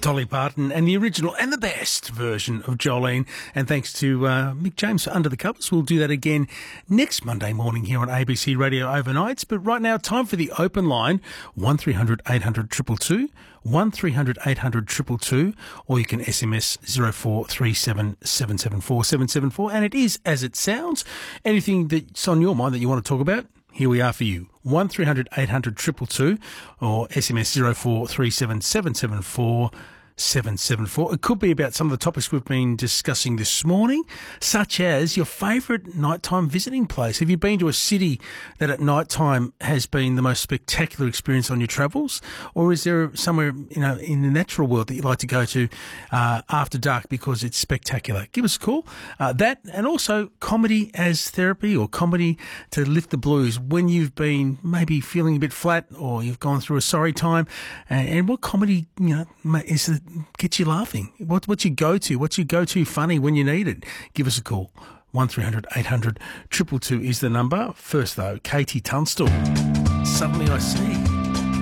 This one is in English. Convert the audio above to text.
Dolly Parton and the original and the best version of Jolene. And thanks to Mick James for Under the Covers. We'll do that again next Monday morning here on ABC Radio Overnights. But right now, time for the open line, 1300 800 222, 1300 800 222, or you can SMS 0437 774 774. And it is as it sounds. Anything that's on your mind that you want to talk about, here we are for you. 1300 800 222 or SMS 0437 774 774. It could be about some of the topics we've been discussing this morning, such as your favourite nighttime visiting place. Have you been to a city that at nighttime has been the most spectacular experience on your travels? Or is there somewhere, in the natural world that you'd like to go to after dark because it's spectacular? Give us a call. That, and also comedy as therapy or comedy to lift the blues when you've been maybe feeling a bit flat or you've gone through a sorry time. And what comedy, is it? Get you laughing. What's your go-to? What's your go-to funny when you need it? Give us a call. 1300 800 222 is the number. First, though, Katie Tunstall. Suddenly I See.